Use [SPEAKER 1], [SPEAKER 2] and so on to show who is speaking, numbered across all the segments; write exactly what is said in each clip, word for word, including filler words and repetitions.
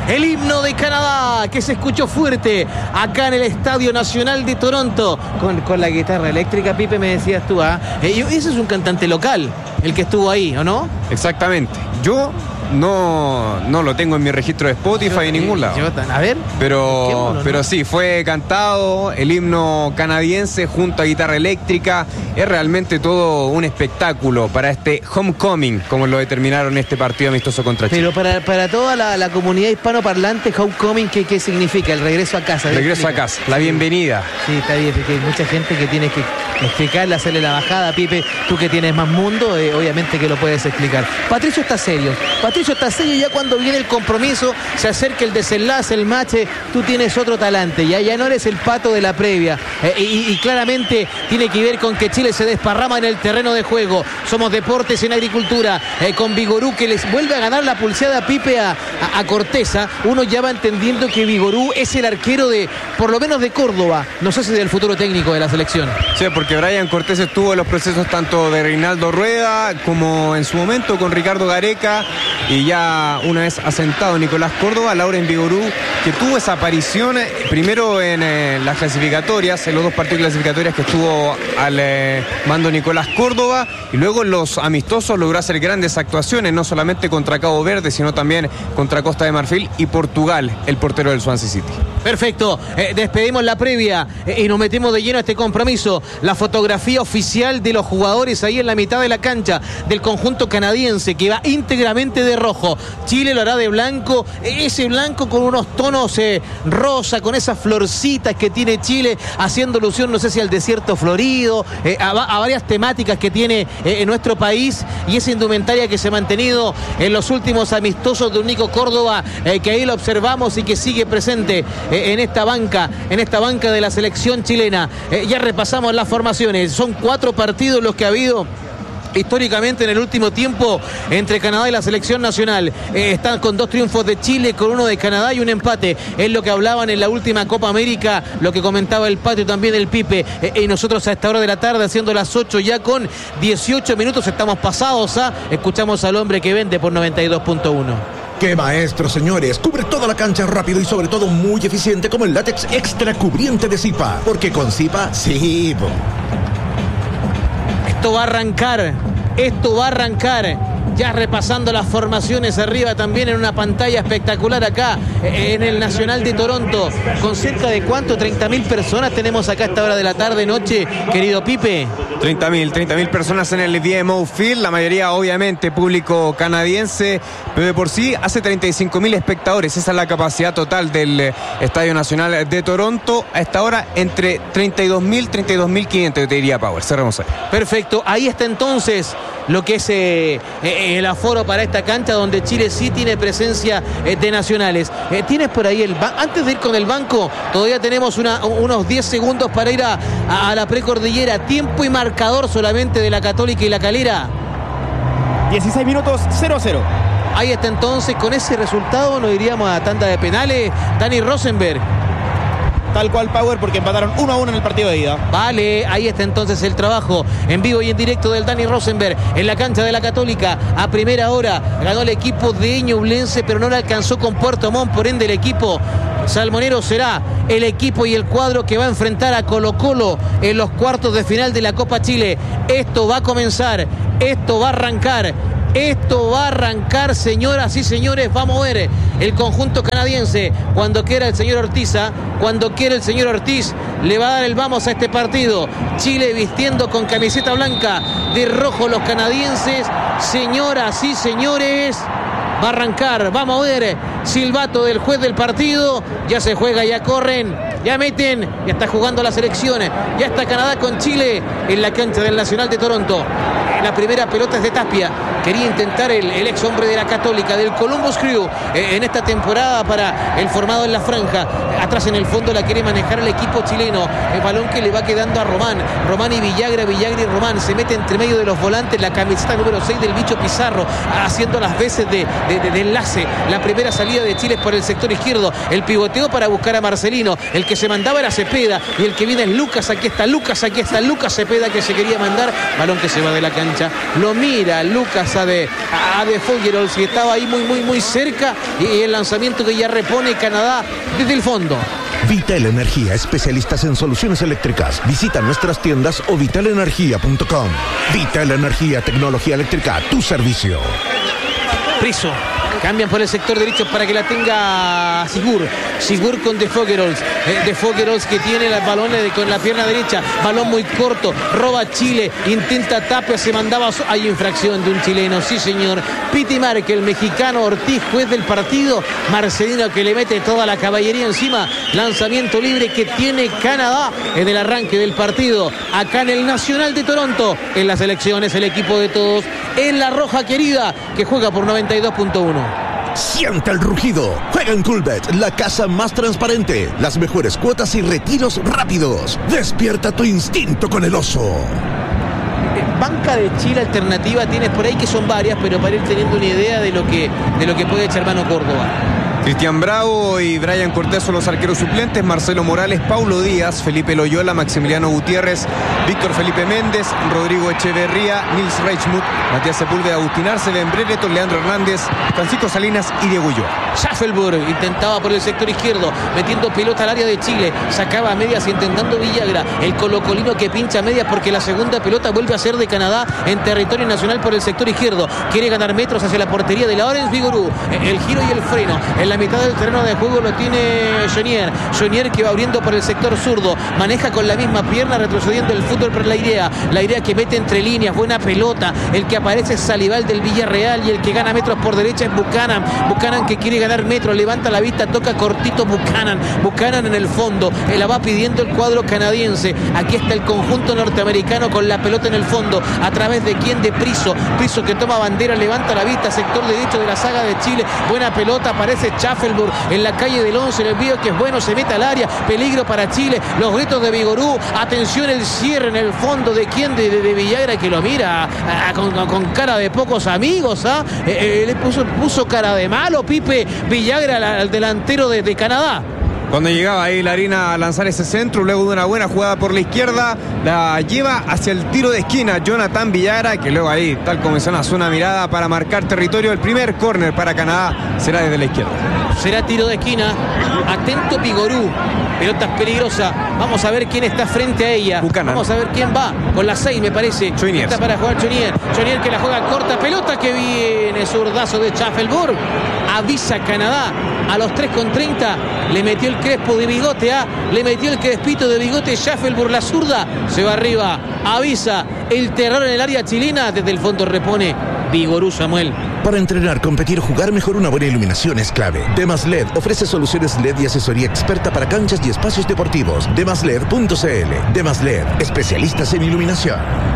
[SPEAKER 1] el himno de Canadá, que se escuchó fuerte acá en el Estadio Nacional de Toronto, con, con la guitarra eléctrica, Pipe, me decías tú, ¿ah? Eh, ese es un cantante local, el que estuvo ahí, ¿o no?
[SPEAKER 2] Exactamente. Yo no, no lo tengo en mi registro de Spotify yo, en ningún lado.
[SPEAKER 1] Yo, a ver.
[SPEAKER 2] Pero, pero ¿no? Sí, fue cantado el himno canadiense junto a guitarra eléctrica. Es realmente todo un espectáculo para este homecoming, como lo determinaron este partido amistoso contra Chile.
[SPEAKER 1] Pero para, para toda la, la comunidad hispanoparlante, homecoming, ¿qué, ¿qué significa? El regreso a casa.
[SPEAKER 2] Regreso a casa, la bienvenida.
[SPEAKER 1] Sí, está bien, porque hay mucha gente que tiene que explicarle, hacerle la bajada. Pipe, tú que tienes más mundo, eh, obviamente que lo puedes explicar. Patricio está serio. Patricio está serio ya cuando viene el compromiso, se acerca el desenlace, el match, tú tienes otro talante, ya, ya no eres el pato de la previa. Eh, y, y claramente tiene que ver con que Chile se desparrama en el terreno de juego. Somos deportes en agricultura, eh, con Vigorú que les vuelve a ganar la pulseada, Pipe, a, a, a Corteza. Uno ya va entendiendo que Vigorú es el arquero de, por lo menos de Córdoba, no sé si del futuro técnico de la selección.
[SPEAKER 2] Sí, porque Brian Cortés estuvo en los procesos tanto de Reinaldo Rueda como en su momento con Ricardo Gareca, y ya una vez asentado Nicolás Córdoba, Lauren Vigorú, que tuvo esa aparición primero en eh, las clasificatorias, en los dos partidos clasificatorias que estuvo al eh, mando Nicolás Córdoba, y luego en los amistosos logró hacer grandes actuaciones, no solamente contra Cabo Verde, sino también contra Costa de Marfil y Portugal, el portero del Swansea City.
[SPEAKER 1] Perfecto, eh, despedimos la previa eh, y nos metemos de lleno a este compromiso. La fotografía oficial de los jugadores ahí en la mitad de la cancha del conjunto canadiense, que va íntegramente de rojo. Chile lo hará de blanco, ese blanco con unos tonos eh, rosa, con esas florcitas que tiene Chile, haciendo alusión, no sé si al desierto florido, eh, a, a varias temáticas que tiene eh, en nuestro país, y esa indumentaria que se ha mantenido en los últimos amistosos de un Nico Córdoba, eh, que ahí lo observamos y que sigue presente en esta banca, en esta banca de la selección chilena. Eh, ya repasamos las formaciones, son cuatro partidos los que ha habido históricamente en el último tiempo entre Canadá y la selección nacional. Eh, están con dos triunfos de Chile, con uno de Canadá y un empate. Es lo que hablaban en la última Copa América, lo que comentaba el Patio, también el Pipe. Eh, y nosotros a esta hora de la tarde, haciendo las ocho ya con dieciocho minutos, estamos pasados a... Escuchamos al hombre que vende por noventa y dos punto uno.
[SPEAKER 3] ¡Qué maestro, señores! Cubre toda la cancha rápido y sobre todo muy eficiente, como el látex extra cubriente de Zipa. Porque con Zipa, sí.
[SPEAKER 1] Esto va a arrancar, esto va a arrancar. Ya repasando las formaciones arriba también en una pantalla espectacular acá en el Nacional de Toronto, con cerca de ¿cuánto? treinta mil personas tenemos acá a esta hora de la tarde, noche, querido Pipe.
[SPEAKER 2] treinta mil, treinta mil personas en el V M O Field, la mayoría obviamente público canadiense, pero de por sí hace treinta y cinco mil espectadores. Esa es la capacidad total del Estadio Nacional de Toronto. A esta hora entre treinta y dos mil, treinta y dos mil quinientos, yo te diría, Power. Cerremos ahí.
[SPEAKER 1] Perfecto, ahí está entonces lo que es eh, eh, el aforo para esta cancha, donde Chile sí tiene presencia eh, de nacionales. Eh, tienes por ahí el ban- antes de ir con el banco, todavía tenemos una, unos diez segundos para ir a, a, a la precordillera. Tiempo y marcador solamente de la Católica y la Calera.
[SPEAKER 4] dieciséis minutos, cero a cero.
[SPEAKER 1] Ahí está entonces, con ese resultado nos iríamos a tanda de penales. Dani Rosenberg.
[SPEAKER 4] Tal cual, Power, porque empataron uno a uno en el partido de ida.
[SPEAKER 1] Vale, ahí está entonces el trabajo en vivo y en directo del Dani Rosenberg en la cancha de la Católica. A primera hora ganó el equipo de Ñublense, pero no le alcanzó con Puerto Montt. Por ende, el equipo salmonero será el equipo y el cuadro que va a enfrentar a Colo-Colo en los cuartos de final de la Copa Chile. Esto va a comenzar, esto va a arrancar. Esto va a arrancar, señoras y señores. Vamos a ver el conjunto canadiense. Cuando quiera el señor Ortiza, cuando quiera el señor Ortiz, le va a dar el vamos a este partido. Chile vistiendo con camiseta blanca, de rojo los canadienses. Señoras y señores, va a arrancar. Vamos a ver, silbato del juez del partido. Ya se juega, ya corren, ya meten, ya está jugando la selección. Ya está Canadá con Chile en la cancha del Nacional de Toronto. La primera pelota es de Tapia. Quería intentar el, el ex hombre de la Católica, del Columbus Crew, eh, en esta temporada para el formado en la franja. Atrás en el fondo la quiere manejar el equipo chileno. El balón que le va quedando a Román. Román y Villagra, Villagra y Román. Se mete entre medio de los volantes la camiseta número seis del bicho Pizarro, haciendo las veces de, de, de, de enlace. La primera salida de Chile es por el sector izquierdo. El pivoteo para buscar a Marcelino. El que se mandaba era Cepeda y el que viene es Lucas. Aquí está Lucas, aquí está Lucas Cepeda, que se quería mandar. Balón que se va de la cancha cancha, lo mira Lucas a de, a de Foguerols, que estaba ahí muy, muy, muy cerca, y el lanzamiento que ya repone Canadá desde el fondo.
[SPEAKER 3] Vital Energía, especialistas en soluciones eléctricas. Visita nuestras tiendas o vital energía punto com. Vital Energía, tecnología eléctrica a tu servicio.
[SPEAKER 1] Priso. Cambian por el sector derecho para que la tenga Sigur. Sigur con De Foguerols. Eh, De Foguerols que tiene los balones de, con la pierna derecha. Balón muy corto. Roba Chile. Intenta Tapia. Se mandaba. Hay infracción de un chileno. Sí, señor. Piti Marque, el mexicano Ortiz, juez del partido. Marcelino que le mete toda la caballería encima. Lanzamiento libre que tiene Canadá en el arranque del partido. Acá en el Nacional de Toronto. En las elecciones, el equipo de todos. En la roja querida que juega por noventa y dos punto uno.
[SPEAKER 3] Siente el rugido. Juega en Coolbet, la casa más transparente. Las mejores cuotas y retiros rápidos. Despierta tu instinto con el oso.
[SPEAKER 1] Banca de Chile alternativa tienes por ahí, que son varias, pero para ir teniendo una idea de lo que, de lo que puede echar mano Córdoba.
[SPEAKER 2] Cristian Bravo y Brian Cortés son los arqueros suplentes. Marcelo Morales, Paulo Díaz, Felipe Loyola, Maximiliano Gutiérrez, Víctor Felipe Méndez, Rodrigo Echeverría, Nils Reichmuth, Matías Sepúlveda, Agustín Arce, Ben Brereton, Leandro Hernández, Francisco Salinas y Diego Ulloa.
[SPEAKER 1] Schaffelburg intentaba por el sector izquierdo, metiendo pelota al área de Chile, sacaba a medias intentando Villagra, el colocolino que pincha a medias porque la segunda pelota vuelve a ser de Canadá en territorio nacional por el sector izquierdo, quiere ganar metros hacia la portería de Laurens Vigorú, el giro y el freno, en la mitad del terreno de juego lo tiene Jonier, Jonier que va abriendo por el sector zurdo, maneja con la misma pierna retrocediendo el fútbol por la idea, la idea que mete entre líneas, buena pelota, el que aparece es Salival del Villarreal y el que gana metros por derecha es Buchanan, Buchanan que quiere ganar metros, levanta la vista, toca cortito Buchanan, Buchanan en el fondo, él la va pidiendo el cuadro canadiense, aquí está el conjunto norteamericano con la pelota en el fondo, a través de quién, de Priso, Priso que toma bandera, levanta la vista, sector derecho de la saga de Chile, buena pelota, aparece Schaffelburg en la calle del once, el envío que es bueno, se mete al área, peligro para Chile, los gritos de Vigorú, atención el cierre en el fondo de quién, de, de, de Villagra que lo mira a, a, con, con cara de pocos amigos, ¿ah? Eh, eh, le puso, puso cara de malo Pipe Villagra al, al delantero de, de Canadá.
[SPEAKER 2] Cuando llegaba ahí Larina a lanzar ese centro, luego de una buena jugada por la izquierda, la lleva hacia el tiro de esquina Jonathan Villagra, que luego ahí, tal como menciona, una mirada para marcar territorio. El primer córner para Canadá será desde la izquierda.
[SPEAKER 1] Será tiro de esquina. Atento Vigorú. Pelota peligrosa. Vamos a ver quién está frente a ella.
[SPEAKER 2] Buchanan.
[SPEAKER 1] Vamos a ver quién va. Con la seis me parece.
[SPEAKER 2] Jonier.
[SPEAKER 1] Está para jugar Jonier. Jonier que la juega corta. Pelota que viene. Zurdazo de Schaffelburg. Avisa Canadá. A los tres con treinta le metió el crespo de bigote a. Le metió el crespito de bigote Schaffelburg. La zurda. Se va arriba. Avisa el terror en el área chilena. Desde el fondo repone Vigorú Samuel.
[SPEAKER 3] Para entrenar, competir, jugar mejor, una buena iluminación es clave. Demas L E D ofrece soluciones L E D y asesoría experta para canchas y espacios deportivos. demas led punto c l. Demas L E D, especialistas en iluminación.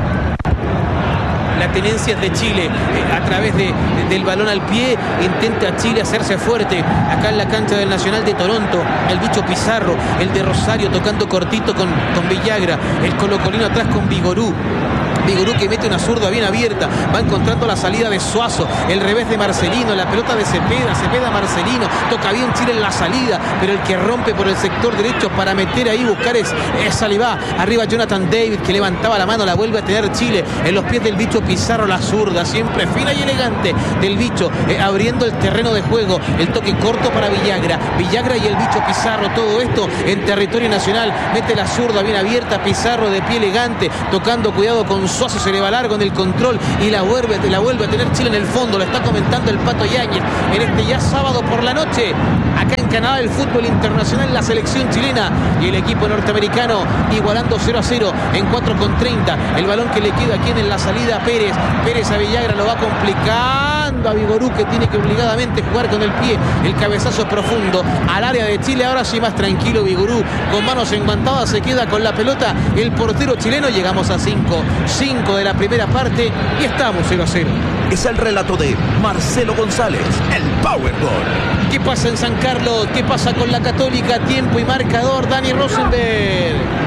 [SPEAKER 1] La tenencia es de Chile, eh, a través de, de, del balón al pie, intenta Chile hacerse fuerte, acá en la cancha del Nacional de Toronto, el bicho Pizarro, el de Rosario tocando cortito con, con Villagra, el colocolino atrás con Vigorú, Vigorú que mete una zurda bien abierta, va encontrando la salida de Suazo, el revés de Marcelino, la pelota de Cepeda, Cepeda Marcelino, toca bien Chile en la salida, pero el que rompe por el sector derecho para meter ahí, buscar es, es Salivá, arriba Jonathan David que levantaba la mano, la vuelve a tener Chile, en los pies del bicho Pizarro, la zurda, siempre fina y elegante del bicho, eh, abriendo el terreno de juego, el toque corto para Villagra, Villagra y el bicho Pizarro, todo esto en territorio nacional, mete la zurda bien abierta, Pizarro de pie elegante, tocando, cuidado con Suazo, se le va largo en el control y la vuelve, la vuelve a tener Chile en el fondo, lo está comentando el Pato Yáñez en este ya sábado por la noche, acá en Canadá, el fútbol internacional, la selección chilena y el equipo norteamericano igualando cero a cero en cuatro con treinta, el balón que le queda aquí en la salida a Pérez, Pérez a Villagra, lo va complicando a Vigorú que tiene que obligadamente jugar con el pie, el cabezazo profundo al área de Chile, ahora sí más tranquilo Vigorú, con manos enguantadas se queda con la pelota el portero chileno, llegamos a cinco, cinco de la primera parte y estamos cero a cero.
[SPEAKER 3] Es el relato de Marcelo González, el Powerball.
[SPEAKER 1] ¿Qué pasa en San Carlos? ¿Qué pasa con la Católica? Tiempo y marcador, Dani Rosenberg.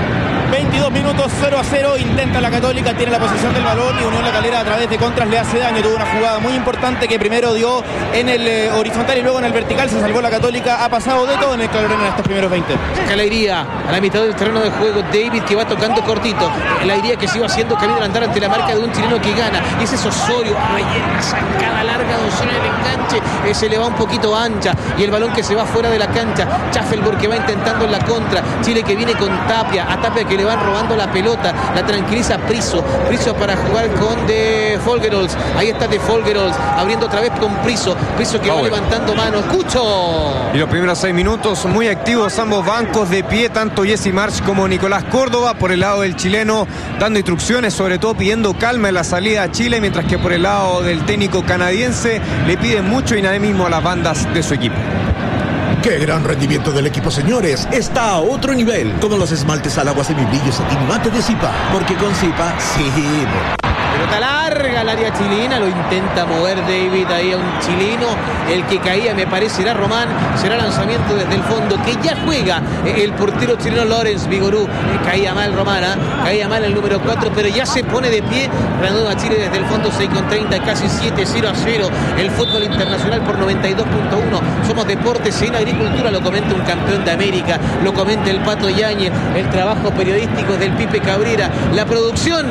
[SPEAKER 4] veintidós minutos, cero a cero, intenta la Católica, tiene la posesión del balón y Unión La Calera a través de contras le hace daño. Tuvo una jugada muy importante que primero dio en el eh, horizontal y luego en el vertical, se salvó la Católica, ha pasado de todo en el Calderón en estos primeros veinte.
[SPEAKER 1] Calairía a la mitad del terreno de juego, David que va tocando cortito, la idea que se iba haciendo camino al andar ante la marca de un chileno que gana, y ese es Osorio, ahí en la sacada larga de Osorio en el enganche, eh, se le va un poquito ancha, y el balón que se va fuera de la cancha, Schaffelburg que va intentando en la contra, Chile que viene con Tapia, a Tapia que le van robando la pelota, la tranquiliza Priso, Priso para jugar con De Folgerols, ahí está De Folgerols, abriendo otra vez con Priso, Priso que oh, va bueno. levantando mano, Cucho.
[SPEAKER 2] Y los primeros seis minutos muy activos ambos bancos de pie, tanto Jesse Marsch como Nicolás Córdoba, por el lado del chileno dando instrucciones, sobre todo pidiendo calma en la salida a Chile, mientras que por el lado del técnico canadiense le piden mucho dinamismo a las bandas de su equipo.
[SPEAKER 3] ¡Qué gran rendimiento del equipo, señores! Está a otro nivel, como los esmaltes al agua semibrillo satín mate de Zipa, porque con Zipa, sí.
[SPEAKER 1] Pelota larga al área chilena, lo intenta mover David ahí a un chileno, el que caía me parece era Román, será lanzamiento desde el fondo, que ya juega el portero chileno Lorenz Vigorú, caía mal Romana, caía mal el número cuatro, pero ya se pone de pie, ganando a Chile desde el fondo seis con treinta, casi siete, cero a cero, el fútbol internacional por noventa y dos punto uno, somos deportes en agricultura, lo comenta un campeón de América, lo comenta el Pato Yáñez, el trabajo periodístico del Pipe Cabrera, la producción,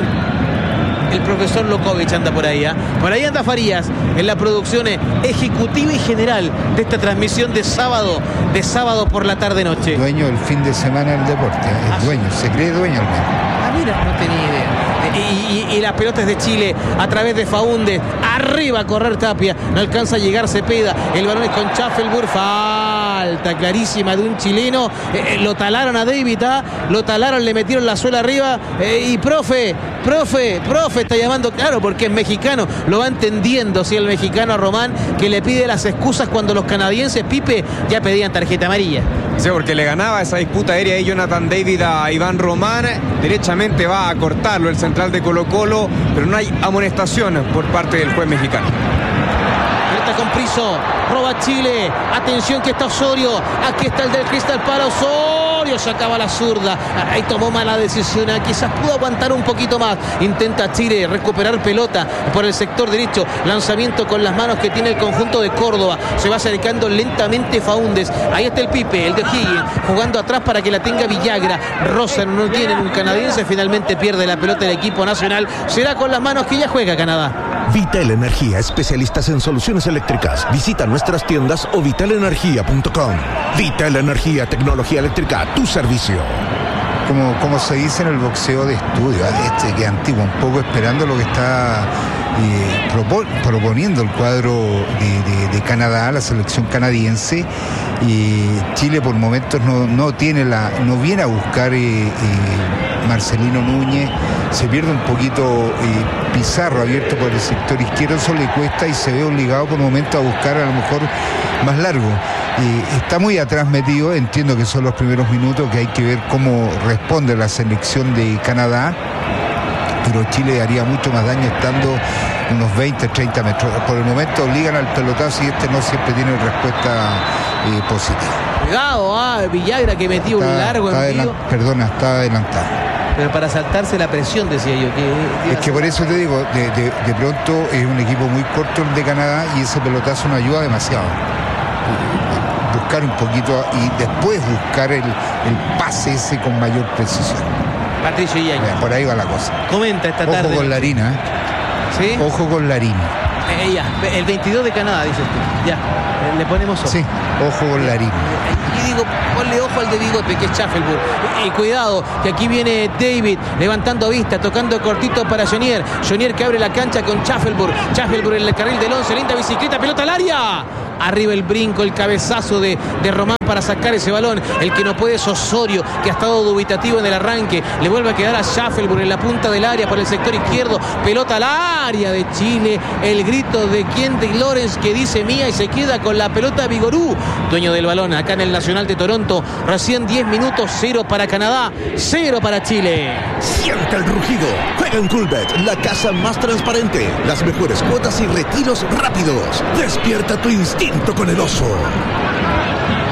[SPEAKER 1] el profesor Lokovic anda por ahí, ¿eh? Por ahí anda Farías en la producción ejecutiva y general de esta transmisión de sábado, de sábado por la tarde-noche.
[SPEAKER 5] Dueño del fin de semana del deporte, es ah, dueño, se cree dueño al menos.
[SPEAKER 1] Ah, mira, no tenía idea. Y, y, y las pelotas de Chile a través de Faúndez, arriba a correr Tapia, no alcanza a llegar Cepeda, el balón es con Schaffelburg, falta clarísima de un chileno, eh, lo talaron a David, ¿ah? lo talaron, le metieron la suela arriba, eh, y profe, profe, profe está llamando, claro, porque es mexicano, lo va entendiendo, si ¿sí? el mexicano a Román, que le pide las excusas cuando los canadienses, Pipe, ya pedían tarjeta amarilla.
[SPEAKER 2] Sí, porque le ganaba esa disputa aérea ahí Jonathan David a Iván Román, derechamente va a cortarlo el central de Colo Colo, pero no hay amonestación por parte del juez mexicano.
[SPEAKER 1] Pelota con Priso, roba Chile, atención que está Osorio, aquí está el del Crystal Palace, Osorio sacaba la zurda, ahí tomó mala decisión, quizás pudo aguantar un poquito más, intenta Chile recuperar pelota por el sector derecho, lanzamiento con las manos que tiene el conjunto de Córdoba, se va acercando lentamente Faúndez, ahí está el Pipe, el de Higgins, jugando atrás para que la tenga Villagra, Rosa no tiene un canadiense, finalmente pierde la pelota el equipo nacional, será con las manos que ya juega Canadá.
[SPEAKER 3] Vital Energía, especialistas en soluciones eléctricas. Visita nuestras tiendas o vital energía punto com. Vital Energía, tecnología eléctrica, tu servicio.
[SPEAKER 5] Como, como se dice en el boxeo de estudio, este que es antiguo, un poco esperando lo que está eh, propon, proponiendo el cuadro de, de, de Canadá, la selección canadiense. Y Chile por momentos no, no tiene la, no viene a buscar eh, eh, Marcelino Núñez, se pierde un poquito eh, Pizarro abierto por el sector izquierdo, eso le cuesta y se ve obligado por momentos a buscar a lo mejor más largo. Eh, está muy atrás metido, entiendo que son los primeros minutos, que hay que ver cómo responde la selección de Canadá, pero Chile haría mucho más daño estando unos veinte, treinta metros. Por el momento obligan al pelotazo y este no siempre tiene respuesta eh, positiva.
[SPEAKER 1] Cuidado, ah, Villagra que metió está, un largo envío.
[SPEAKER 5] Perdona, está adelantado.
[SPEAKER 1] Pero para saltarse la presión, decía yo. Que,
[SPEAKER 5] es que por eso te digo, de, de, de pronto es un equipo muy corto el de Canadá y ese pelotazo no ayuda demasiado. Buscar un poquito y después buscar el, el pase ese con mayor precisión.
[SPEAKER 1] Patricio Yáñez.
[SPEAKER 5] Por ahí va la cosa.
[SPEAKER 1] Comenta esta tarde.
[SPEAKER 5] Ojo con la harina, ¿eh?
[SPEAKER 1] ¿Sí?
[SPEAKER 5] Ojo con la harina.
[SPEAKER 1] Eh, ya, el veintidós de Canadá, dices tú. Ya, le ponemos ojo.
[SPEAKER 5] Sí, ojo con la harina.
[SPEAKER 1] Y digo, ponle ojo al de bigote, que es Schaffelburg. Y cuidado, que aquí viene David, levantando vista, tocando cortito para Jonier. Jonier que abre la cancha con Schaffelburg. Schaffelburg en el carril del once, linda bicicleta, pelota al área. Arriba el brinco, el cabezazo de, de Román para sacar ese balón. El que no puede es Osorio, que ha estado dubitativo en el arranque. Le vuelve a quedar a Schaffelburg en la punta del área por el sector izquierdo. Pelota al área de Chile. El grito de quien de Lorenz que dice mía y se queda con la pelota Vigorú, dueño del balón acá en el Nacional de Toronto. Recién diez minutos, cero para Canadá, cero para Chile.
[SPEAKER 3] Siente el rugido. Juega en Coolbet, la casa más transparente. Las mejores cuotas y retiros rápidos. Despierta tu instinto con el oso.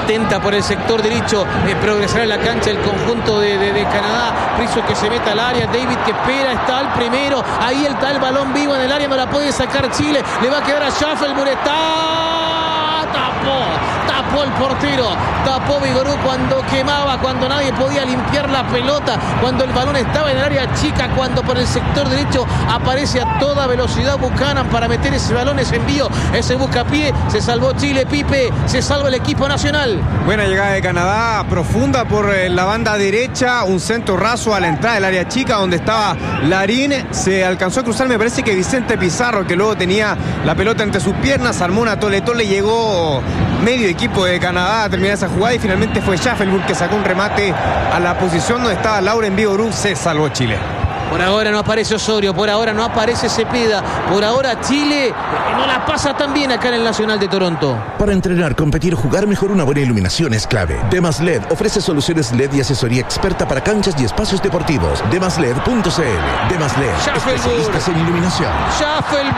[SPEAKER 1] Intenta por el sector derecho eh, progresar en la cancha el conjunto de, de, de Canadá. Priso que se mete al área. David que espera. Está el primero. Ahí está el balón vivo en el área. No la puede sacar Chile. Le va a quedar a Schaffelburg. Está... Tapó. Tapó el portero. Tapó Vigorú cuando quemaba. Cuando nadie podía limpiar la pelota. Cuando el balón estaba en el área chica. Cuando por el sector derecho aparece a toda velocidad Buchanan para meter ese balón, ese envío, ese buscapié. Se salvó Chile, Pipe. Se salva el equipo nacional.
[SPEAKER 2] Buena llegada de Canadá, profunda por la banda derecha, un centro raso a la entrada del área chica donde estaba Larín. Se alcanzó a cruzar, me parece que Vicente Pizarro, que luego tenía la pelota entre sus piernas, armó una tole-tole, llegó medio equipo de Canadá a terminar esa jugada y finalmente fue Schaffelburg que sacó un remate a la posición donde estaba Lauren Vigorú. Se salvó Chile.
[SPEAKER 1] Por ahora no aparece Osorio, por ahora no aparece Cepeda, por ahora Chile no la pasa tan bien acá en el Nacional de Toronto.
[SPEAKER 3] Para entrenar, competir, jugar mejor, una buena iluminación es clave. Demas L E D ofrece soluciones L E D y asesoría experta para canchas y espacios deportivos. demas led punto c l. Demas L E D, especialistas en iluminación.
[SPEAKER 1] Schaffelburg,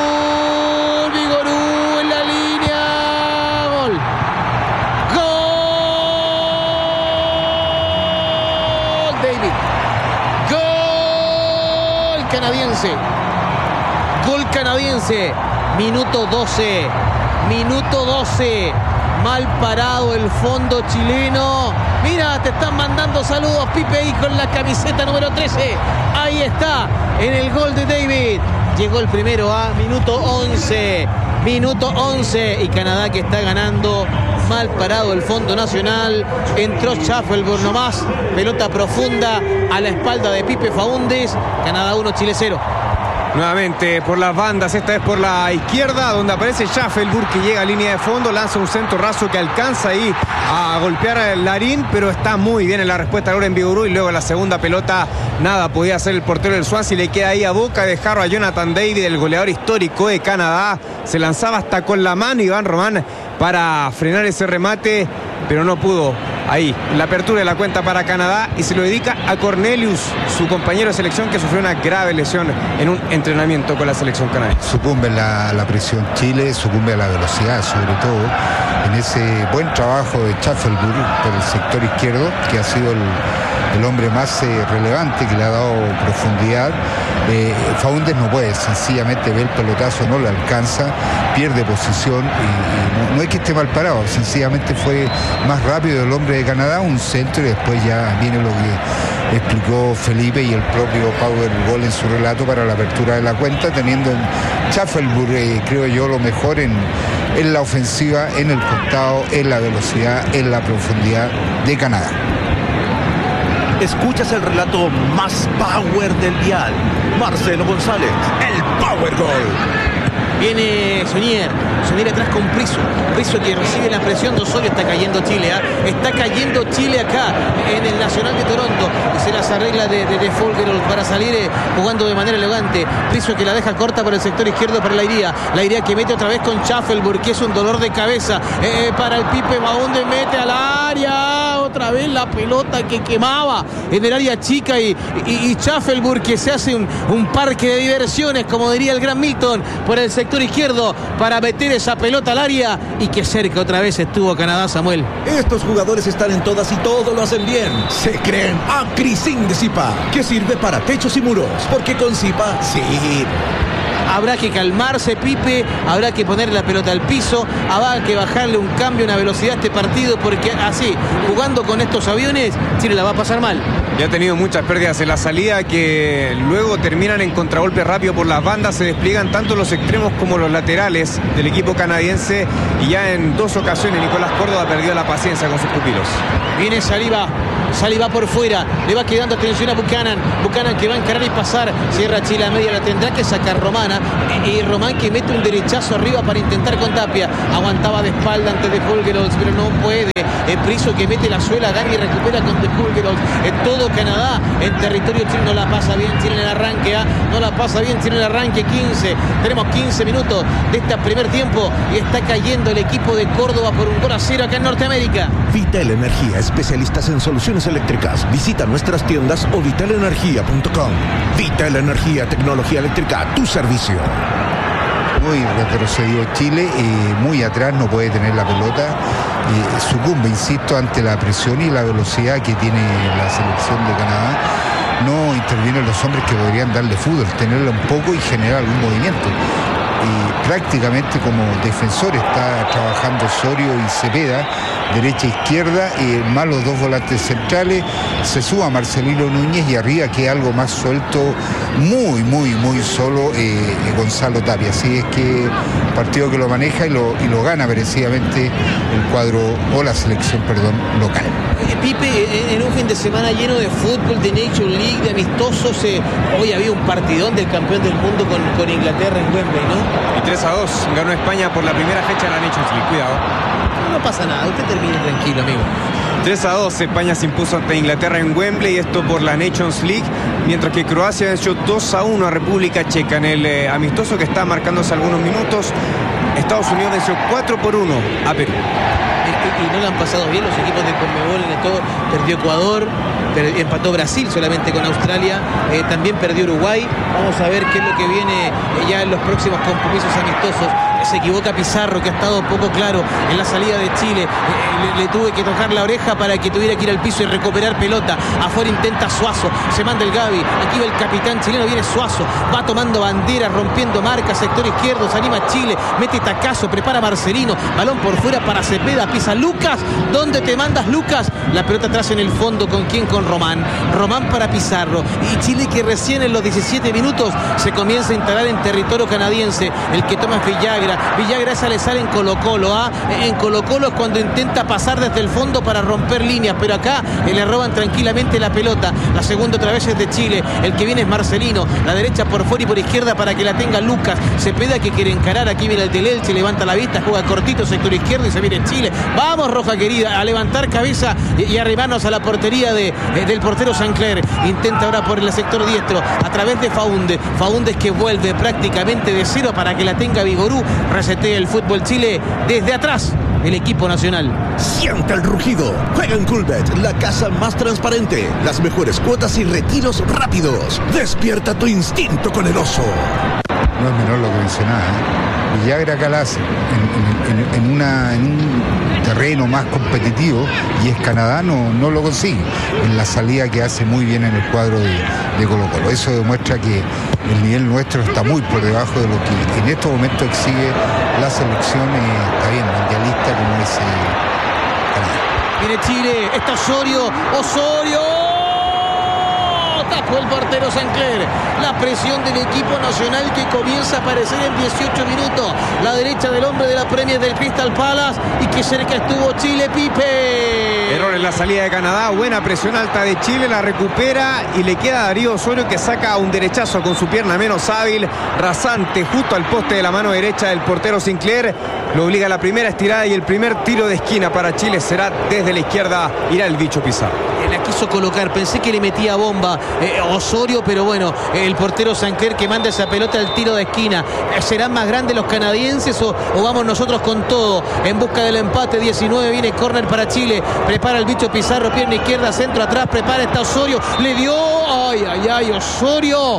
[SPEAKER 1] Vigorú en la línea. Gol. Gol, David. Canadiense, gol canadiense, minuto doce, minuto doce, mal parado el fondo chileno. Mira, te están mandando saludos, Pipe, ahí con la camiseta número trece, ahí está, en el gol de David. Llegó el primero a minuto once, minuto once, y Canadá que está ganando. Mal parado el fondo nacional. Entró Schaffelburg nomás. Pelota profunda a la espalda de Pipe Faúndez. Canadá uno, Chile cero.
[SPEAKER 2] Nuevamente por las bandas, esta vez por la izquierda, donde aparece Schaffelburg que llega a línea de fondo, lanza un centro raso que alcanza ahí a golpear al Larín, pero está muy bien en la respuesta ahora en Vigorú. Y luego la segunda pelota, nada podía hacer el portero del Swansea, le queda ahí a boca de jarro a Jonathan David, el goleador histórico de Canadá. Se lanzaba hasta con la mano Iván Román para frenar ese remate, pero no pudo. Ahí, la apertura de la cuenta para Canadá, y se lo dedica a Cornelius, su compañero de selección que sufrió una grave lesión en un entrenamiento con la selección canadiense.
[SPEAKER 5] Sucumbe la, la presión Chile, sucumbe a la velocidad, sobre todo en ese buen trabajo de Schaffelburg por el sector izquierdo, que ha sido el, el hombre más eh, relevante, que le ha dado profundidad. Eh, Faúndez no puede, sencillamente ve el pelotazo, no le alcanza, pierde posición y, y no, no es que esté mal parado, sencillamente fue más rápido el hombre de Canadá, un centro, y después ya viene lo que explicó Felipe y el propio Power Gol en su relato para la apertura de la cuenta, teniendo en Schaffelburg, eh, creo yo, lo mejor en, en la ofensiva, en el costado, en la velocidad, en la profundidad de Canadá.
[SPEAKER 3] Escuchas el relato más power del dial. Marcelo González, el Power Gol.
[SPEAKER 1] Viene Sonier, Sonier atrás con Priso, Priso que recibe la presión de Osorio. Está cayendo Chile, ¿eh? Está cayendo Chile acá en el Nacional de Toronto, y se las arregla de, de, de Folgerol para salir eh, jugando de manera elegante. Priso que la deja corta por el sector izquierdo para la Iría, la Iría que mete otra vez con Schaffelburg, que es un dolor de cabeza eh, para el Pipe Faúndez, mete al área, otra vez la pelota que quemaba en el área chica, y, y, y Schaffelburg que se hace un, un parque de diversiones, como diría el gran Milton, por el sector izquierdo para meter esa pelota al área, y que cerca otra vez estuvo Canadá, Samuel.
[SPEAKER 3] Estos jugadores están en todas y todo lo hacen bien. Se creen Acrisin de Zipa, que sirve para techos y muros, porque con Zipa sí.
[SPEAKER 1] Habrá que calmarse, Pipe, habrá que poner la pelota al piso, habrá que bajarle un cambio, una velocidad a este partido, porque así, jugando con estos aviones, Chile la va a pasar mal.
[SPEAKER 2] Ya ha tenido muchas pérdidas en la salida, que luego terminan en contragolpe rápido por las bandas. Se despliegan tanto los extremos como los laterales del equipo canadiense, y ya en dos ocasiones Nicolás Córdoba ha perdido la paciencia con sus pupilos.
[SPEAKER 1] Viene Saliba, Saliba por fuera, le va quedando atención a Buchanan, Buchanan que va a encarar y pasar, cierra Chile a media, la tendrá que sacar Romana, y, y Román que mete un derechazo arriba para intentar con Tapia, aguantaba de espalda antes de Folgerol, pero no puede. El Priso que mete la suela, gana y recupera con De Fulgerol. En todo Canadá, en territorio chino, no la pasa bien Chile en el arranque, ¿eh? no la pasa bien Chile en el arranque. quince, tenemos quince minutos de este primer tiempo, y está cayendo el equipo de Córdoba por un gol a cero acá en Norteamérica.
[SPEAKER 3] Vital Energía, especialistas en soluciones eléctricas. Visita nuestras tiendas o vital energía punto com. Vital Energía, tecnología eléctrica a tu servicio.
[SPEAKER 5] Muy retrocedió Chile, eh, muy atrás, no puede tener la pelota. eh, sucumbe, insisto, ante la presión y la velocidad que tiene la selección de Canadá. No intervienen los hombres que podrían darle fútbol, tenerla un poco y generar algún movimiento. Y prácticamente como defensor está trabajando Osorio y Cepeda, derecha e izquierda, y más los dos volantes centrales. Se suba Marcelino Núñez y arriba queda algo más suelto, muy, muy, muy solo eh, Gonzalo Tapia. Así es que partido que lo maneja y lo, y lo gana merecidamente el cuadro o la selección, perdón, local.
[SPEAKER 1] Pipe, en un fin de semana lleno de fútbol, de Nations League, de amistosos, eh, hoy había un partidón del campeón del mundo con, con Inglaterra en Wembley, ¿no?
[SPEAKER 2] Y tres a dos ganó España por la primera fecha de la Nations League, cuidado.
[SPEAKER 1] No pasa nada, usted termine tranquilo, amigo.
[SPEAKER 2] tres a dos España se impuso ante Inglaterra en Wembley, esto por la Nations League, mientras que Croacia venció dos a uno a República Checa en el eh, amistoso que está marcándose algunos minutos. Estados Unidos venció cuatro por uno a Perú.
[SPEAKER 1] Y no le han pasado bien los equipos de Conmebol en todo. Perdió Ecuador, per- empató Brasil solamente con Australia, eh, también perdió Uruguay. Vamos a ver qué es lo que viene eh, ya en los próximos compromisos amistosos. Se equivoca Pizarro, que ha estado poco claro en la salida de Chile. Eh, le, le tuve que tocar la oreja para que tuviera que ir al piso y recuperar pelota. Afuera intenta Suazo, se manda el Gavi. Aquí va el capitán chileno, viene Suazo, va tomando bandera, rompiendo marca, sector izquierdo, se anima Chile, mete tacazo, prepara Marcelino, balón por fuera para Cepeda, pisa Lucas. ¿Dónde te mandas, Lucas? La pelota atrás en el fondo, ¿con quién? Con Román. Román para Pizarro. Y Chile, que recién en los diecisiete minutos se comienza a instalar en territorio canadiense. El que toma es Villagra. Villagra esa le sale en Colo Colo, ¿ah? En Colo Colo es cuando intenta pasar desde el fondo para romper líneas, pero acá le roban tranquilamente la pelota. La segunda otra vez es de Chile, el que viene es Marcelino, la derecha por fuera y por izquierda para que la tenga Lucas. Cepeda, que quiere encarar, aquí viene el del Elche, levanta la vista, juega cortito, sector izquierdo y se viene Chile. Vamos, Roja querida, a levantar cabeza y, y arrimarnos a la portería de, eh, del portero Sancler. Intenta ahora por el sector diestro, a través de Faúndez. Faúndez, que vuelve prácticamente de cero para que la tenga Vigorú. Resetea el fútbol Chile desde atrás el equipo nacional.
[SPEAKER 3] Siente el rugido. Juega en Coolbet, la casa más transparente. Las mejores cuotas y retiros rápidos. Despierta tu instinto con el oso.
[SPEAKER 5] No es menor lo que mencionaba, ¿eh? Villagra Calas en, en, en, una, en un terreno más competitivo, y es Canadá, no, no lo consigue en la salida que hace muy bien en el cuadro de, de Colo Colo. Eso demuestra que el nivel nuestro está muy por debajo de lo que en estos momentos exige la selección, eh, está bien, mundialista como es eh, Canadá.
[SPEAKER 1] Viene Chile, está Osorio, Osorio. Tapó el portero Sancler. La presión del equipo nacional que comienza a aparecer en dieciocho minutos. La derecha del hombre de la Premier del Crystal Palace, y que cerca estuvo Chile, Pipe.
[SPEAKER 2] Error en la salida de Canadá, buena presión alta de Chile, la recupera y le queda a Darío Osorio, que saca un derechazo con su pierna menos hábil, rasante, justo al poste de la mano derecha del portero Sinclair. Lo obliga a la primera estirada y el primer tiro de esquina para Chile será desde la izquierda. Irá el bicho Pizarro.
[SPEAKER 1] La quiso colocar, pensé que le metía bomba eh, Osorio, pero bueno, el portero Sancler que manda esa pelota al tiro de esquina. ¿Serán más grandes los canadienses o, o vamos nosotros con todo en busca del empate? diecinueve, viene córner para Chile, prepara el bicho Pizarro, pierna izquierda, centro atrás, prepara, está Osorio, le dio, ay, ay, ay, Osorio.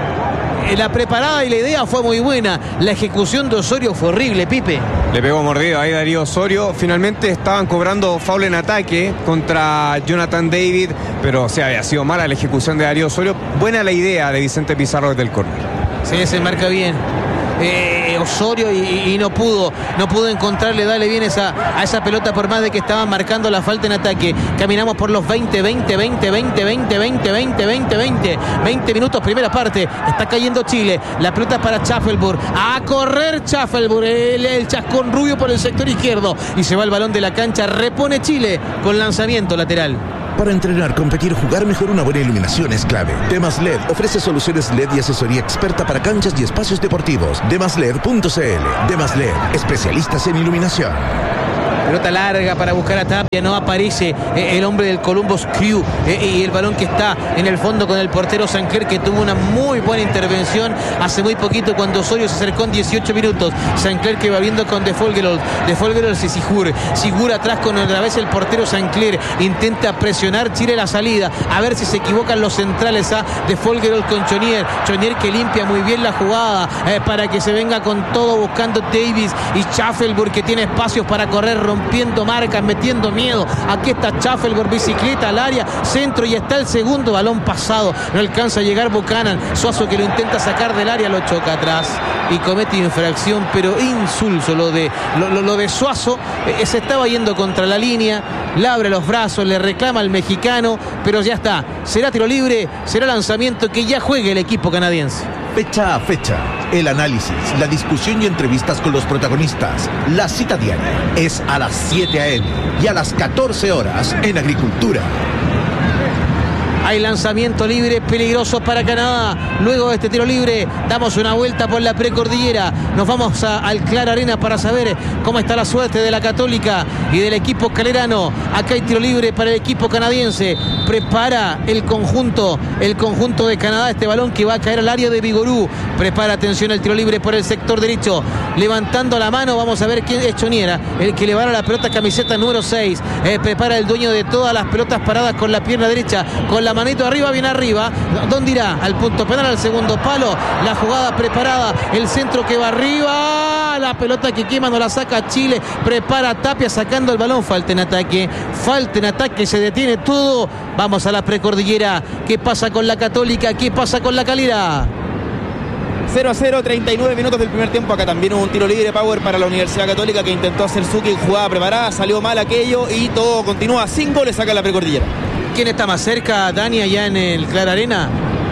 [SPEAKER 1] La preparada y la idea fue muy buena, la ejecución de Osorio fue horrible, Pipe.
[SPEAKER 2] Le pegó mordido ahí Darío Osorio. Finalmente estaban cobrando foul en ataque contra Jonathan David, pero o sea, había sido mala la ejecución de Darío Osorio. Buena la idea de Vicente Pizarro desde el córner.
[SPEAKER 1] Sí, se marca bien eh, Osorio y, y no pudo no pudo encontrarle, dale bien esa, a esa pelota, por más de que estaban marcando la falta en ataque. Caminamos por los veinte, veinte, veinte, veinte, veinte, veinte, veinte, veinte, veinte, veinte minutos, primera parte. Está cayendo Chile, la pelota para Schaffelburg, a correr Schaffelburg, el, el chascón rubio por el sector izquierdo, y se va el balón de la cancha. Repone Chile con lanzamiento lateral.
[SPEAKER 3] Para entrenar, competir, jugar mejor, una buena iluminación es clave. Demas L E D ofrece soluciones L E D y asesoría experta para canchas y espacios deportivos. demas led punto c l. Demas L E D, especialistas en iluminación.
[SPEAKER 1] Pelota larga para buscar a Tapia, no aparece eh, el hombre del Columbus Crew, eh, y el balón que está en el fondo con el portero Sancler, que tuvo una muy buena intervención hace muy poquito cuando Osorio se acercó en dieciocho minutos. Sancler que va viendo con De Folgerol, De Folgerol y Sigur, Sigur atrás con otra vez el portero Sancler, intenta presionar Chile la salida, a ver si se equivocan los centrales, a De Folgerol con Chonier, Chonier que limpia muy bien la jugada eh, para que se venga con todo buscando Davis y Schaffelburg, que tiene espacios para correr. Román rompiendo marcas, metiendo miedo. Aquí está Schaffelburg, bicicleta al área, centro y está el segundo balón pasado. No alcanza a llegar Buchanan. Suazo que lo intenta sacar del área, lo choca atrás y comete infracción, pero insulso lo de, lo, lo, lo de Suazo. Eh, se estaba yendo contra la línea, le abre los brazos, le reclama al mexicano, pero ya está. Será tiro libre, será lanzamiento, que ya juegue el equipo canadiense.
[SPEAKER 3] Fecha a fecha, el análisis, la discusión y entrevistas con los protagonistas. La cita diaria es a las siete a eme y a las catorce horas en Agricultura.
[SPEAKER 1] Hay lanzamiento libre peligroso para Canadá. Luego de este tiro libre damos una vuelta por la precordillera. Nos vamos a, al Clara Arena para saber cómo está la suerte de la Católica y del equipo calerano. Acá hay tiro libre para el equipo canadiense. Prepara el conjunto, el conjunto de Canadá. Este balón que va a caer al área de Vigorú. Prepara, atención, el tiro libre por el sector derecho. Levantando la mano, vamos a ver quién es Choniera, el que le va a la pelota, camiseta número seis. Eh, prepara el dueño de todas las pelotas paradas con la pierna derecha, con la manito arriba, bien arriba. ¿Dónde irá? Al punto penal, al segundo palo. La jugada preparada, el centro que va arriba, la pelota que quema, no la saca Chile. Prepara Tapia sacando el balón. Falta en ataque, falta en ataque, se detiene todo. Vamos a la precordillera. ¿Qué pasa con la Católica? ¿Qué pasa con la Calera?
[SPEAKER 4] cero a cero, treinta y nueve minutos del primer tiempo. Acá también hubo un tiro libre, Power, para la Universidad Católica, que intentó hacer Zucchi, jugada preparada, salió mal aquello y todo continúa. Sin goles saca la precordillera.
[SPEAKER 1] ¿Quién está más cerca, Dani, allá en el Clara Arena?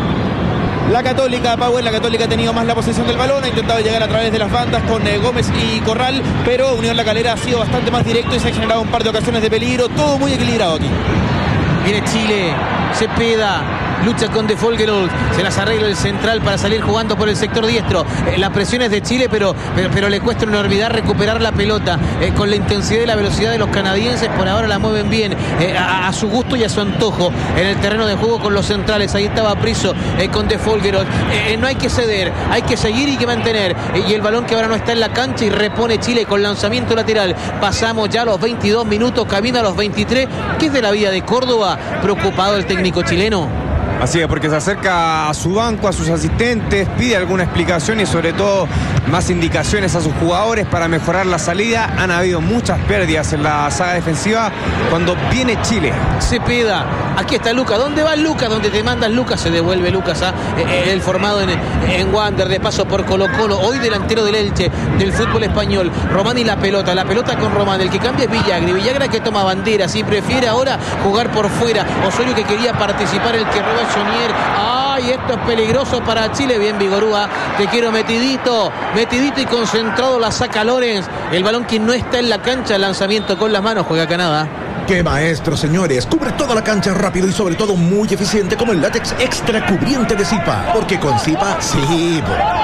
[SPEAKER 4] La Católica, Power, la Católica ha tenido más la posesión del balón, ha intentado llegar a través de las bandas con eh, Gómez y Corral, pero Unión La Calera ha sido bastante más directo y se ha generado un par de ocasiones de peligro. Todo muy equilibrado aquí.
[SPEAKER 1] Viene Chile, Cepeda, lucha con De Folgerold, se las arregla el central para salir jugando por el sector diestro. Eh, la presión es de Chile, pero, pero, pero le cuesta una enormidad recuperar la pelota. Eh, con la intensidad y la velocidad de los canadienses, por ahora la mueven bien, eh, a, a su gusto y a su antojo en el terreno de juego con los centrales. Ahí estaba Priso eh, con De Folgerold. Eh, eh, no hay que ceder, hay que seguir y que mantener. Eh, y el balón que ahora no está en la cancha y repone Chile con lanzamiento lateral. Pasamos ya a los veintidós minutos, camino a los veintitrés. ¿Qué es de la vida de Córdoba? Preocupado el técnico chileno.
[SPEAKER 2] Así es, porque se acerca a su banco, a sus asistentes, pide alguna explicación y sobre todo más indicaciones a sus jugadores para mejorar la salida. Han habido muchas pérdidas en la saga defensiva cuando viene Chile.
[SPEAKER 1] Cepeda, aquí está Lucas. ¿Dónde va Lucas? Donde te mandas Lucas, se devuelve Lucas a eh, el formado en, en Wander, de paso por Colo Colo, hoy delantero del Elche, del fútbol español. Román y la pelota, la pelota con Román, el que cambia es Villagra, Villagra que toma bandera, si prefiere ahora jugar por fuera. Osorio que quería participar, el que roba Chonier. ¡Ay, esto es peligroso para Chile! Bien, Vigorúa, te quiero metidito, metidito y concentrado, la saca Lorenz. El balón que no está en la cancha, lanzamiento con las manos, juega Canadá.
[SPEAKER 3] ¡Qué maestro, señores! Cubre toda la cancha rápido y sobre todo muy eficiente como el látex extra cubriente de Zipa. Porque con Zipa, sí.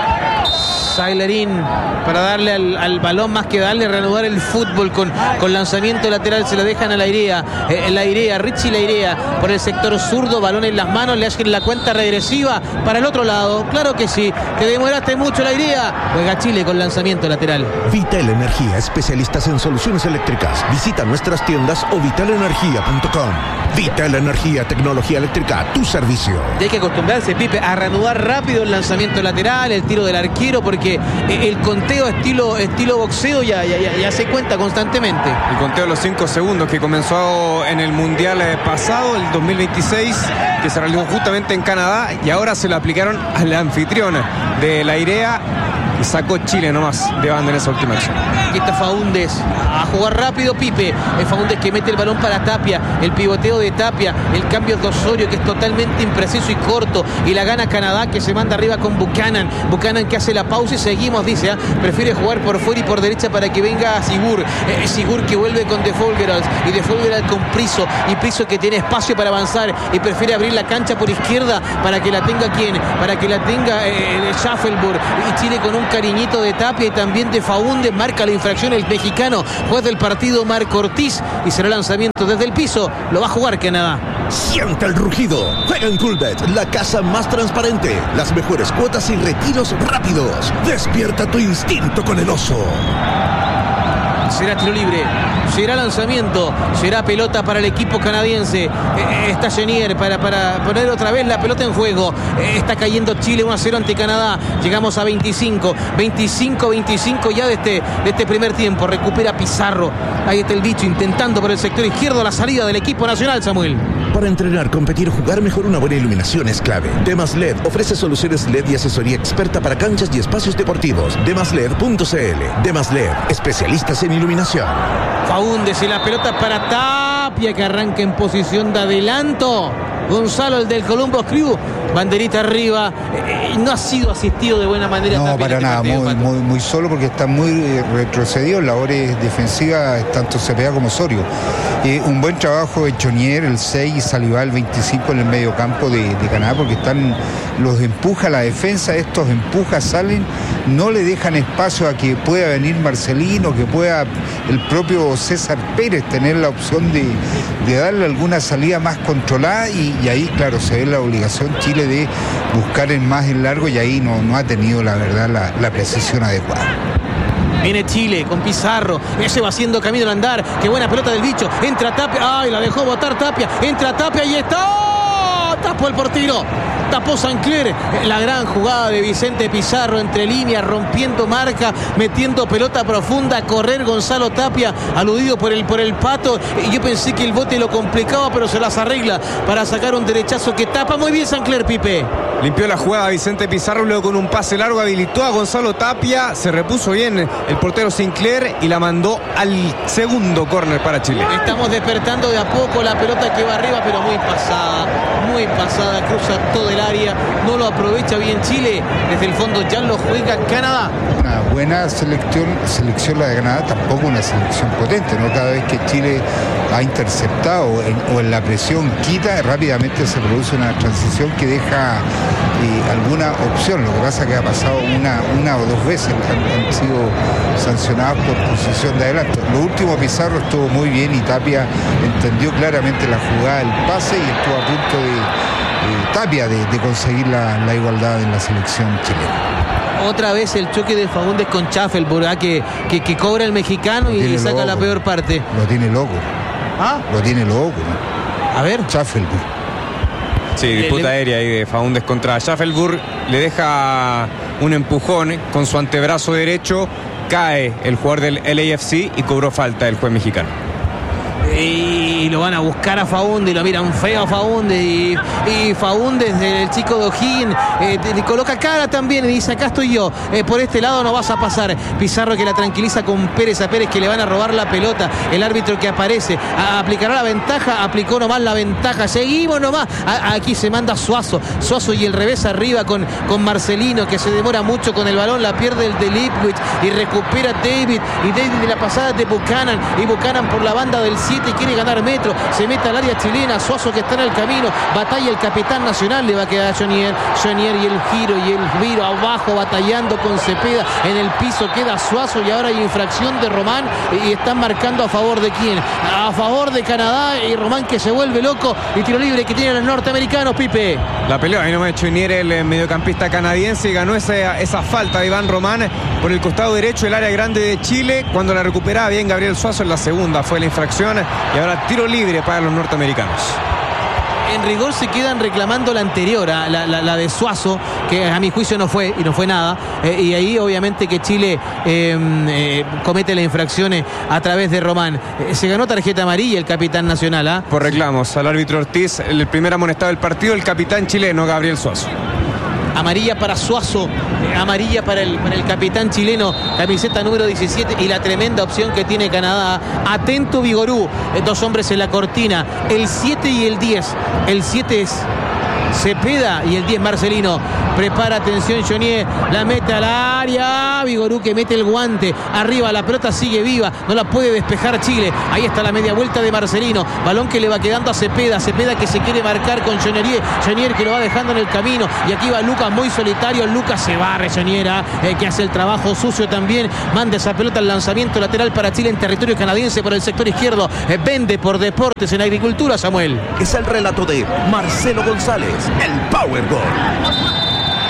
[SPEAKER 1] Sailerín para darle al, al balón, más que darle, reanudar el fútbol con, con lanzamiento lateral. Se lo dejan a la Irea, eh, la Irea, Richie la Irea por el sector zurdo, balón en las manos, le hacen la cuenta regresiva para el otro lado. Claro que sí, te demoraste mucho, la Irea. Juega Chile con lanzamiento lateral.
[SPEAKER 3] Vital Energía, especialistas en soluciones eléctricas. Visita nuestras tiendas o vital energía punto com. Vital Energía, tecnología eléctrica a tu servicio.
[SPEAKER 1] Y hay que acostumbrarse, Pipe, a reanudar rápido el lanzamiento lateral, el tiro del arquero, porque el conteo estilo, estilo boxeo ya, ya, ya, ya se cuenta constantemente.
[SPEAKER 2] El conteo de los cinco segundos que comenzó en el Mundial pasado, el dos mil veintiséis, que se realizó justamente en Canadá, y ahora se lo aplicaron a la anfitriona de la Irea. Y sacó Chile nomás de banda en esa última acción.
[SPEAKER 1] Aquí está Faúndez a jugar rápido, Pipe. Es Faúndez que mete el balón para Tapia, el pivoteo de Tapia, el cambio de Osorio que es totalmente impreciso y corto, y la gana Canadá, que se manda arriba con Buchanan. Buchanan que hace la pausa y seguimos, dice, ¿eh? Prefiere jugar por fuera y por derecha para que venga Sigur. Eh, Sigur que vuelve con De Folgerold y De Folgerold con Priso, y Priso que tiene espacio para avanzar y prefiere abrir la cancha por izquierda para que la tenga ¿quién? Para que la tenga eh, Schaffelburg, y Chile con un cariñito de Tapia y también de Faúndez. Marca la infracción el mexicano, juez del partido Marco Ortiz, y será lanzamiento desde el piso. Lo va a jugar Canadá.
[SPEAKER 3] Siente el rugido. Juega en Coolbet, la casa más transparente. Las mejores cuotas y retiros rápidos. Despierta tu instinto con el oso.
[SPEAKER 1] será tiro libre, será lanzamiento, será pelota para el equipo canadiense. Eh, está Genier para, para poner otra vez la pelota en juego. Eh, está cayendo Chile uno a cero ante Canadá. Llegamos a veinticinco, veinticinco, veinticinco ya de este, de este primer tiempo. Recupera Pizarro. Ahí está el bicho intentando por el sector izquierdo la salida del equipo nacional, Samuel.
[SPEAKER 3] Para entrenar, competir, jugar mejor, una buena iluminación es clave. Demas L E D ofrece soluciones L E D y asesoría experta para canchas y espacios deportivos. demas led punto c l. Demas L E D, especialistas en iluminación.
[SPEAKER 1] Faúndez y la pelota para Tapia, que arranca en posición de adelanto. Gonzalo, el del Columbus Crew, banderita arriba. Eh, no ha sido asistido de buena manera.
[SPEAKER 5] No, para
[SPEAKER 1] este
[SPEAKER 5] nada,
[SPEAKER 1] partido,
[SPEAKER 5] muy, muy, muy solo, porque está muy eh, retrocedido en labores defensivas, tanto Cepeda como Osorio. Eh, un buen trabajo de Chonier, el seis, y Saliba, el veinticinco, en el medio campo de, de Canadá, porque están, los empuja la defensa, estos empuja, salen, no le dejan espacio a que pueda venir Marcelino, que pueda el propio César Pérez tener la opción de, de darle alguna salida más controlada, y, y ahí, claro, se ve la obligación Chile de buscar en más en largo, y ahí no, no ha tenido, la verdad, la, la precisión adecuada.
[SPEAKER 1] Viene Chile con Pizarro, ese va haciendo camino al andar. Qué buena pelota del bicho. Entra Tapia, ay, la dejó botar Tapia. Entra Tapia y está. Tapó el portero. Tapó Sancler. La gran jugada de Vicente Pizarro entre líneas, rompiendo marca, metiendo pelota profunda, a correr Gonzalo Tapia, aludido por el, por el Pato. Y yo pensé que el bote lo complicaba, pero se las arregla para sacar un derechazo que tapa muy bien Sancler, Pipe.
[SPEAKER 2] Limpió la jugada Vicente Pizarro, luego con un pase largo habilitó a Gonzalo Tapia, se repuso bien el portero Sinclair y la mandó al segundo córner para Chile.
[SPEAKER 1] Estamos despertando de a poco, la pelota que va arriba, pero muy pasada, muy pasada, cruza todo el área, no lo aprovecha bien Chile, desde el fondo ya lo juega Canadá.
[SPEAKER 5] Una buena selección, selección la de Canadá, tampoco una selección potente, ¿no? Cada vez que Chile ha interceptado o en, o en la presión quita, rápidamente se produce una transición que deja eh, alguna opción. Lo que pasa es que ha pasado una, una o dos veces, han, han sido sancionadas por posición de adelanto. Lo último, Pizarro estuvo muy bien y Tapia entendió claramente la jugada, el pase, y estuvo a punto de eh, Tapia de, de conseguir la, la igualdad en la selección chilena.
[SPEAKER 1] Otra vez el choque de Faúndez con Schaffelburg, ¿eh? que, que, que cobra el mexicano y saca loco, la peor parte.
[SPEAKER 5] Lo tiene loco.
[SPEAKER 1] ¿Ah?
[SPEAKER 5] Lo tiene loco, ¿no?
[SPEAKER 1] A ver.
[SPEAKER 5] Schaffelburg.
[SPEAKER 2] Sí, disputa aérea ahí de Faúndez contra Schaffelburg. Le deja un empujón con su antebrazo derecho. Cae el jugador del L A F C y cobró falta el juez mexicano.
[SPEAKER 1] Y lo van a buscar a Faúndez y lo miran feo a Faúndez y, y Faúndez, el chico de O'Higgins, eh, le coloca cara también y dice: acá estoy yo, eh, por este lado no vas a pasar. Pizarro que la tranquiliza con Pérez, a Pérez que le van a robar la pelota. El árbitro que aparece a, aplicará la ventaja, aplicó nomás la ventaja, seguimos nomás. A, aquí se manda Suazo, Suazo y el revés arriba con, con Marcelino, que se demora mucho con el balón, la pierde el de Lipwich y recupera David, y David de la pasada de Buchanan, y Buchanan por la banda del siete y quiere ganar metro, se mete al área chilena. Suazo que está en el camino, batalla el capitán nacional, le va a quedar a Jonier, Jonier y el giro y el viro abajo batallando con Cepeda, en el piso queda Suazo y ahora hay infracción de Román y están marcando a favor de quién, a favor de Canadá, y Román que se vuelve loco y tiro libre que tienen los norteamericanos, Pipe.
[SPEAKER 2] La pelea, ahí nomás Jonier, el mediocampista canadiense, y ganó esa, esa falta de Iván Román por el costado derecho del área grande de Chile. Cuando la recuperaba bien Gabriel Suazo, en la segunda fue la infracción. Y ahora tiro libre para los norteamericanos.
[SPEAKER 1] En rigor se quedan reclamando la anterior, la, la, la de Suazo, que a mi juicio no fue y no fue nada. Eh, y ahí obviamente que Chile eh, eh, comete las infracciones a través de Román. Eh, se ganó tarjeta amarilla el capitán nacional. ¿eh?
[SPEAKER 2] Por reclamos al árbitro Ortiz, el primer amonestado del partido, el capitán chileno Gabriel Suazo.
[SPEAKER 1] Amarilla para Suazo, eh, amarilla para el, para el capitán chileno, camiseta número diecisiete, y la tremenda opción que tiene Canadá. Atento Vigorú, eh, dos hombres en la cortina, el siete y el diez. El siete es Cepeda y el diez Marcelino. Prepara, atención Jonier, la mete al área, Vigorú que mete el guante, arriba la pelota sigue viva, no la puede despejar Chile. Ahí está la media vuelta de Marcelino, balón que le va quedando a Cepeda, Cepeda que se quiere marcar con Jonier, Jonier que lo va dejando en el camino, y aquí va Lucas muy solitario, Lucas se barre, Jonier, eh, que hace el trabajo sucio también, manda esa pelota al lanzamiento lateral para Chile en territorio canadiense por el sector izquierdo. eh, vende por Deportes en Agricultura, Samuel.
[SPEAKER 3] Es el relato de Marcelo González, el Power Gol.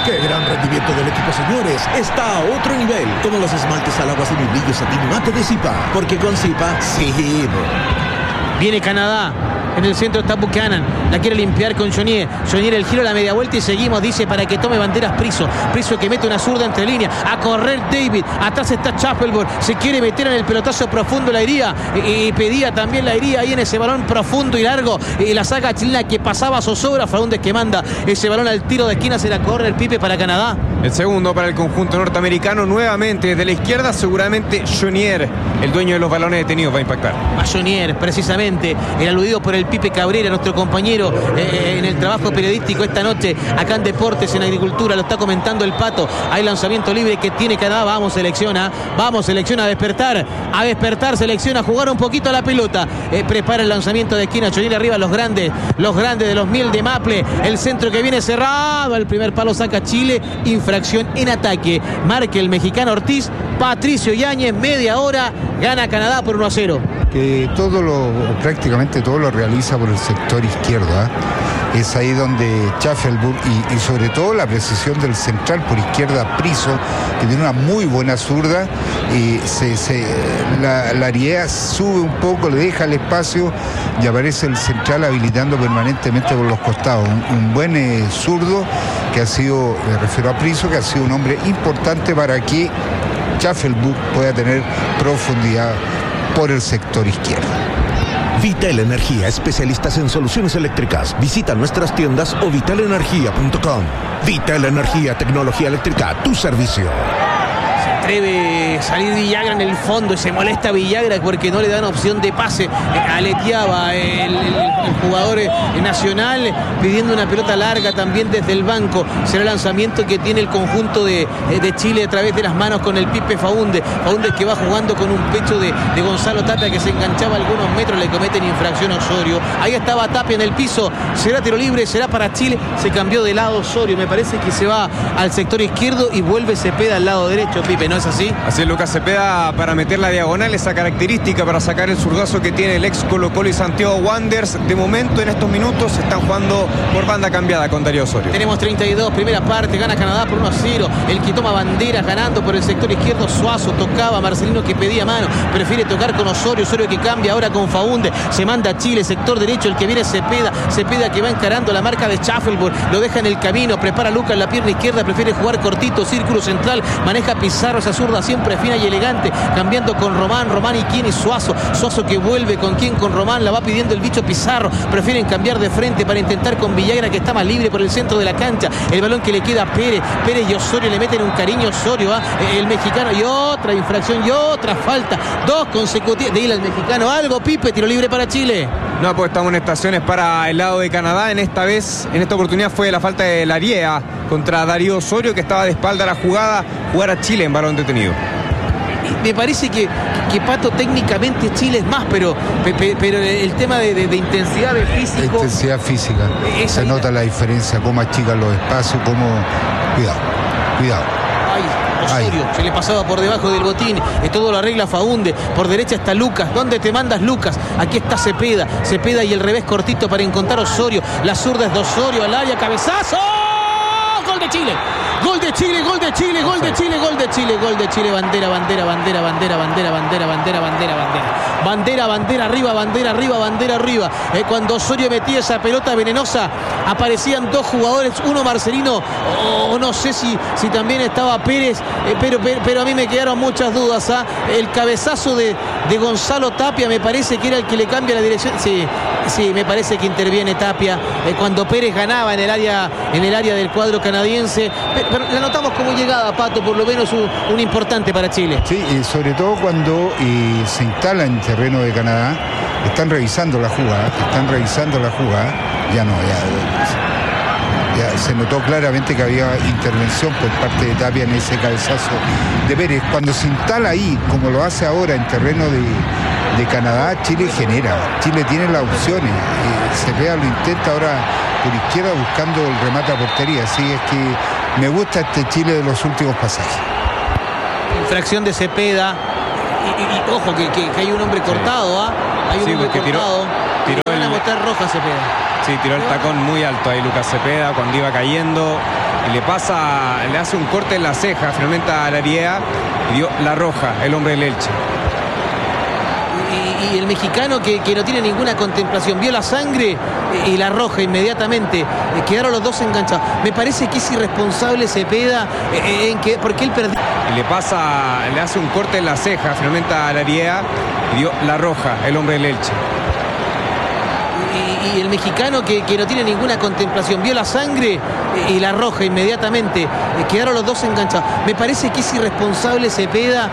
[SPEAKER 3] ¡Qué gran rendimiento del equipo, señores! Está a otro nivel. Como los esmaltes al agua sin brillo satín mate de Zipa. Porque con Zipa, sí.
[SPEAKER 1] Viene Canadá. En el centro está Buchanan, la quiere limpiar con Jonier. Jonier el giro a la media vuelta y seguimos, dice, para que tome banderas Priso. Priso que mete una zurda entre líneas. A correr David. Atrás está Chapelborn. Se quiere meter en el pelotazo profundo, la iría. Y, y pedía también la iría ahí en ese balón profundo y largo. Y la saga chilena que pasaba a zozobra. Faúndez que manda ese balón al tiro de esquina. Se la corre el Pipe para Canadá.
[SPEAKER 2] El segundo para el conjunto norteamericano. Nuevamente desde la izquierda, seguramente Jonier, el dueño de los balones detenidos, va a impactar.
[SPEAKER 1] A Jonier, precisamente, el aludido por el Pipe Cabrera, nuestro compañero eh, en el trabajo periodístico esta noche, acá en Deportes, en Agricultura, lo está comentando el Pato. Hay lanzamiento libre que tiene Canadá. Vamos, selecciona, vamos, selecciona a despertar, a despertar, selecciona a jugar un poquito a la pelota. Eh, prepara el lanzamiento de esquina, Jonier arriba, los grandes, los grandes de los Miel de Maple. El centro que viene cerrado, el primer palo saca Chile, infracción en ataque. Marca el mexicano Ortiz, Patricio Yáñez, media hora, gana Canadá por uno a cero.
[SPEAKER 5] Que todo lo, prácticamente todo lo realiza por el sector izquierdo, ¿eh? Es ahí donde Schaffelburg y, y sobre todo la precisión del central por izquierda, Priso, que tiene una muy buena zurda, y se, se, la, la Ariea sube un poco, le deja el espacio y aparece el central habilitando permanentemente por los costados. Un, un buen eh, zurdo que ha sido, me refiero a Priso, que ha sido un hombre importante para que Schaffelburg pueda tener profundidad por el sector izquierdo.
[SPEAKER 3] Vital Energía, especialistas en soluciones eléctricas. Visita nuestras tiendas o vital energía punto com. Vital Energía, tecnología eléctrica a tu servicio.
[SPEAKER 1] Atreve salir Villagra en el fondo y se molesta Villagra porque no le dan opción de pase. Eh, aleteaba el, el, el jugador eh, nacional pidiendo una pelota larga también desde el banco. Será el lanzamiento que tiene el conjunto de, de Chile a través de las manos con el Pipe Faúndez. Faúndez que va jugando con un pecho de, de Gonzalo Tapia que se enganchaba algunos metros, le cometen infracción a Osorio. Ahí estaba Tapia en el piso. Será tiro libre, será para Chile. Se cambió de lado Osorio. Me parece que se va al sector izquierdo y vuelve Cepeda al lado derecho, Pipe. ¿No es así?
[SPEAKER 2] Así es, Lucas Cepeda, para meter la diagonal, esa característica para sacar el zurdazo que tiene el ex Colo Colo y Santiago Wanderers. De momento, en estos minutos, se están jugando por banda cambiada con Darío Osorio.
[SPEAKER 1] Tenemos treinta y dos, primera parte, gana Canadá por uno a cero. El que toma banderas ganando por el sector izquierdo, Suazo, tocaba, Marcelino que pedía mano, prefiere tocar con Osorio, Osorio que cambia ahora con Faúndez, se manda a Chile, sector derecho, el que viene Cepeda, Cepeda que va encarando la marca de Schaffelburg, lo deja en el camino, prepara Lucas en la pierna izquierda, prefiere jugar cortito, círculo central, maneja Pizarro, esa zurda siempre fina y elegante, cambiando con Román, Román y quién y Suazo, Suazo que vuelve con quién, con Román, la va pidiendo el bicho Pizarro, prefieren cambiar de frente para intentar con Villagra que está más libre por el centro de la cancha, el balón que le queda a Pérez, Pérez y Osorio le meten un cariño a Osorio, ¿eh? el mexicano, y otra infracción y otra falta, dos consecutivas, de ir al mexicano, algo, Pipe, tiro libre para Chile.
[SPEAKER 2] No, pues estamos en estaciones para el lado de Canadá. En esta vez, en esta oportunidad fue la falta de la Ariea contra Darío Osorio, que estaba de espalda a la jugada, jugar a Chile en balón detenido.
[SPEAKER 1] Me parece que, que Pato técnicamente Chile es más, pero, pero el tema de, de, de intensidad de físico.
[SPEAKER 5] Intensidad física. Se
[SPEAKER 1] ahí
[SPEAKER 5] nota la diferencia, cómo achican los espacios, cómo. Cuidado, cuidado.
[SPEAKER 1] Ay, Osorio, se le pasaba por debajo del botín, eh, todo lo arregla Faúndez, por derecha está Lucas, ¿dónde te mandas Lucas? Aquí está Cepeda, Cepeda y el revés cortito para encontrar Osorio, la zurda es de Osorio al área, cabezazo, gol de Chile. Gol de Chile, gol de Chile, gol de Chile, gol de Chile, gol de Chile, bandera, bandera, bandera, bandera, bandera, bandera, bandera, bandera, bandera. Bandera, bandera arriba, bandera arriba, bandera arriba. Eh, cuando Osorio metía esa pelota venenosa, aparecían dos jugadores, uno Marcelino, o oh, no sé si, si también estaba Pérez, eh, pero, pero, pero a mí me quedaron muchas dudas. ¿ah? El cabezazo de, de Gonzalo Tapia me parece que era el que le cambia la dirección. Sí, sí, me parece que interviene Tapia eh, cuando Pérez ganaba en el área, en el área del cuadro canadiense. Pero la notamos como llegada, Pato, por lo menos un, un importante para Chile.
[SPEAKER 5] Sí, y sobre todo cuando eh, se instala en terreno de Canadá, están revisando la jugada, están revisando la jugada, ya no, ya, ya se notó claramente que había intervención por parte de Tapia en ese cabezazo de Pérez. Cuando se instala ahí, como lo hace ahora en terreno de, de Canadá, Chile genera, Chile tiene las opciones, eh, Cepeda lo intenta ahora por izquierda buscando el remate a portería, así es que me gusta este Chile de los últimos pasajes.
[SPEAKER 1] Infracción de Cepeda. Y, y, y ojo, que, que, que hay un hombre cortado, ¿ah? ¿eh? Hay un
[SPEAKER 2] sí,
[SPEAKER 1] hombre cortado.
[SPEAKER 2] Tiró, tiró
[SPEAKER 1] van a
[SPEAKER 2] el,
[SPEAKER 1] mostrar roja Cepeda.
[SPEAKER 2] Sí, tiró el tacón muy alto ahí Lucas Cepeda cuando iba cayendo. y le pasa, le hace un corte en la ceja finalmente a Lariea y dio la roja el hombre del Elche.
[SPEAKER 1] Y, y el mexicano que, que no tiene ninguna contemplación, vio la sangre y la roja inmediatamente, quedaron los dos enganchados. Me parece que es irresponsable Cepeda en que, porque él perdió.
[SPEAKER 2] Y le pasa, le hace un corte en la ceja finalmente a Lariea y dio la roja el hombre del Elche.
[SPEAKER 1] Y, y el mexicano que, que no tiene ninguna contemplación, vio la sangre y la roja inmediatamente, quedaron los dos enganchados. Me parece que es irresponsable Cepeda